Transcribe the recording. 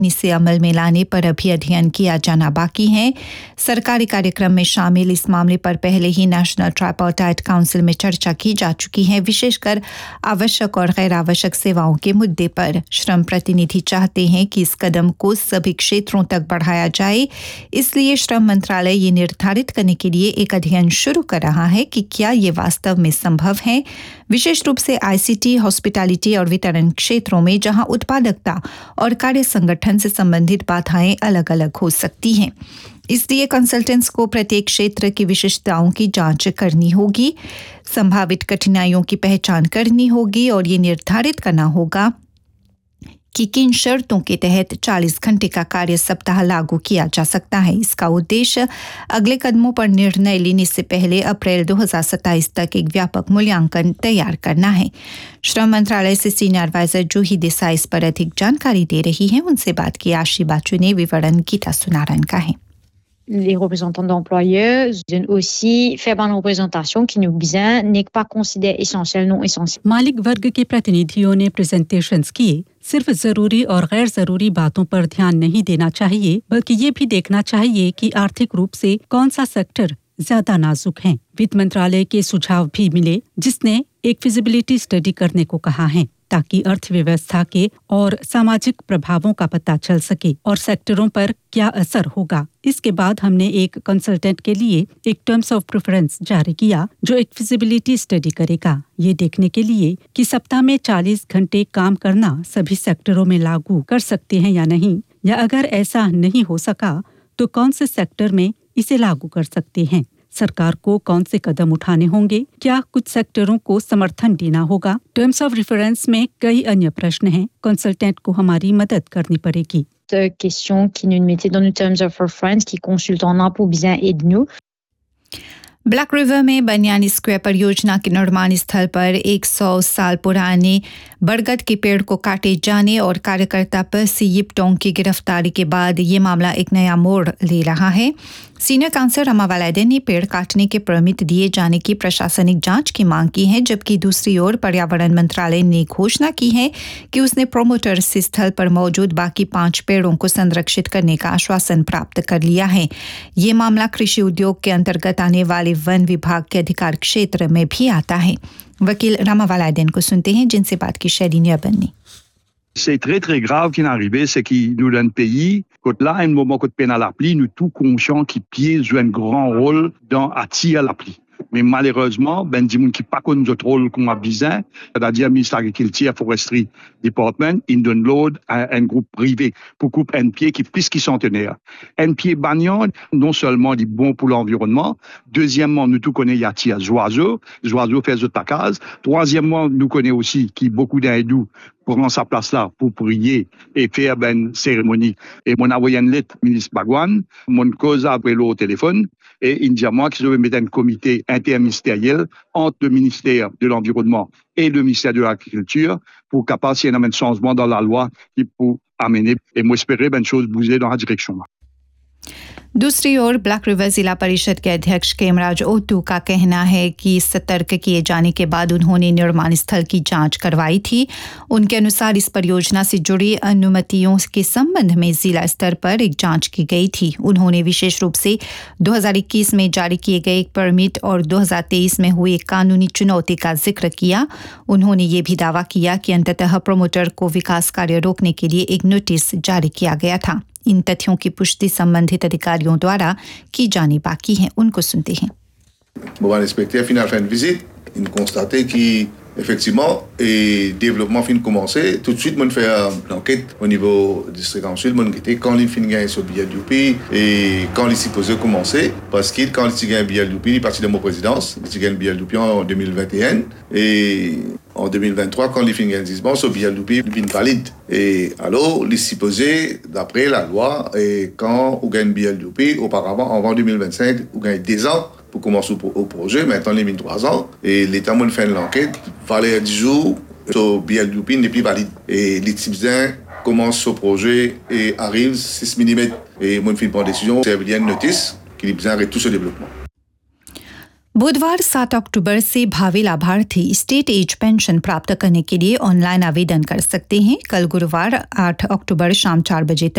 से अमल में लाने पर अभी अध्ययन किया जाना बाकी है। सरकारी कार्यक्रम में शामिल इस मामले पर पहले ही नेशनल ट्राइपार्टाइट काउंसिल में चर्चा की जा चुकी है, विशेषकर आवश्यक और गैर आवश्यक सेवाओं के मुद्दे पर। श्रम प्रतिनिधि चाहते हैं कि इस कदम को सभी क्षेत्रों तक बढ़ाया जाए, इसलिए श्रम मंत्रालय ये निर्धारित करने के लिए एक अध्ययन शुरू कर रहा है कि क्या ये वास्तव में संभव है, विशेष रूप से आईसीटी, हॉस्पिटैलिटी और वितरण क्षेत्रों में जहां उत्पादकता और कार्य संगठन से संबंधित बाधाएं अलग अलग हो सकती हैं। इसलिए कंसल्टेंट्स को प्रत्येक क्षेत्र की विशेषताओं की जांच करनी होगी, संभावित कठिनाइयों की पहचान करनी होगी और ये निर्धारित करना होगा कि किन शर्तों के तहत 40 घंटे का कार्य सप्ताह लागू किया जा सकता है। इसका उद्देश्य अगले कदमों पर निर्णय लेने से पहले अप्रैल 2027 तक एक व्यापक मूल्यांकन तैयार करना है। श्रम मंत्रालय से सीनियर एडवाइजर जूही देसाई इस पर अधिक जानकारी दे रही हैं। उनसे बात की आशी बाचू ने, विवरण गीता सुनारन का है। Les représentants d'employeurs donnent aussi faible en représentation qui nous bien n'est pas considéré essentiel non essentiel. मालिक वर्ग के प्रतिनिधियों ने प्रेजेंटेशंस किए। सिर्फ जरूरी और गैर जरूरी बातों पर ध्यान नहीं देना चाहिए, बल्कि ये भी देखना चाहिए कि आर्थिक रूप से कौन सा सेक्टर ज्यादा नाजुक है। वित्त मंत्रालय के सुझाव भी मिले, जिसने एक फिजिबिलिटी स्टडी करने को कहा है, ताकि अर्थव्यवस्था के और सामाजिक प्रभावों का पता चल सके और सेक्टरों पर क्या असर होगा। इसके बाद हमने एक कंसल्टेंट के लिए एक टर्म्स ऑफ प्रेफरेंस जारी किया, जो एक फिजिबिलिटी स्टडी करेगा, ये देखने के लिए कि सप्ताह में 40 घंटे काम करना सभी सेक्टरों में लागू कर सकते हैं या नहीं, या अगर ऐसा नहीं हो सका तो कौन से सेक्टर में इसे लागू कर सकते हैं। सरकार को कौन से कदम उठाने होंगे, क्या कुछ सेक्टरों को समर्थन देना होगा। टर्म्स ऑफ रेफरेंस में कई अन्य प्रश्न हैं, कंसल्टेंट को हमारी मदद करनी पड़ेगी। Question qui nous mettait dans nos terms of reference qui consulte en impôt bien aide-nous. Black river में बनियानी स्क्वायर परियोजना के निर्माण स्थल पर 100 साल पुराने बरगद के पेड़ को काटे जाने और कार्यकर्ता पर्सी यिपटोंग की गिरफ्तारी के बाद ये मामला एक नया मोड़ ले रहा है। सीनियर काउंसिलर रमा वालायदे ने पेड़ काटने के परमिट दिए जाने की प्रशासनिक जांच की मांग की है, जबकि दूसरी ओर पर्यावरण मंत्रालय ने घोषणा की है कि उसने प्रोमोटर से स्थल पर मौजूद बाकी 5 पेड़ों को संरक्षित करने का आश्वासन प्राप्त कर लिया है। ये मामला कृषि उद्योग के अंतर्गत आने वाले वन विभाग के अधिकार क्षेत्र में भी आता है। वकील रमा वालायदे को सुनते हैं, जिनसे बात की शैली निर्बन ने। C'est très très grave qui est arrivé, c'est qu'il nous donne pays, quand là, un moment que peine à l'appli, nous tous conscients qui pieds jouent un grand rôle dans attirer à l'appli. Mais malheureusement, ben dis moun qui pas connaît notre rôle qu'on a besoin, c'est-à-dire ministre agriculture, foresterie, department, ils donnent l'ordre à un groupe privé pour couper un pied qui plus qui centenaire. Un pied banyan, non seulement il est bon pour l'environnement, deuxièmement, nous tous connaissons yati à oiseaux fait de tacase. Troisièmement, nous connaissons aussi qui beaucoup d'hindous prend sa place là pour prier et faire une cérémonie. Et mon envoyé une lettre, ministre Bagwan, mon cause après le téléphone, et il dit à moi qu'il devait mettre un comité interministériel entre le ministère de l'Environnement et le ministère de l'Agriculture pour capable s'il y a un changement dans la loi qui peut amener, et moi espérer une chose bouger dans la direction. दूसरी ओर black river जिला परिषद के अध्यक्ष cameras ओतू का कहना है कि सतर्क किए जाने के बाद उन्होंने निर्माण स्थल की जांच करवाई थी। उनके अनुसार इस परियोजना से जुड़ी अनुमतियों के संबंध में जिला स्तर पर एक जांच की गई थी। उन्होंने विशेष रूप से 2021 में जारी किए गए एक परमिट और 2023 में हुई एक कानूनी चुनौती का जिक्र किया। उन्होंने ये भी दावा किया कि अंततः प्रोमोटर को विकास कार्य रोकने के लिए एक नोटिस जारी किया गया था। इन तथ्यों की पुष्टि संबंधित अधिकारियों द्वारा की जानी बाकी है। उनको सुनते हैं। L'inspecteur final fait une visite, il constatait qu'effectivement, le développement fin commencé. Tout de suite, on fait l'enquête au niveau du district en sud, on était quand il fin gagner sur BLDP et quand il s'y posait commencer, parce que quand il gagne BLDP, il est parti de mon présidence, il gagne BLDP en 2021 et en 2023, quand il fin gagne 10 bon, sur BLDP, il est valide. Et alors, il s'y posait d'après la loi et quand on gagne BLDP, auparavant, avant 2025, on gagne 10 ans pour commencer au projet, maintenant il y a 3 ans, et l'État m'a fait l'enquête, valait 10 jours, sur BLDP n'est plus valide. Et les citoyens commencent ce projet et arrivent 6 mm. Et moi, je fais une bonne décision, c'est une notice qu'il est besoin de tout ce développement. बुधवार 7 अक्टूबर से भावी लाभार्थी state age pension प्राप्त करने के लिए online आवेदन कर सकते हैं। कल गुरुवार 8 अक्टूबर शाम 4 बजे तक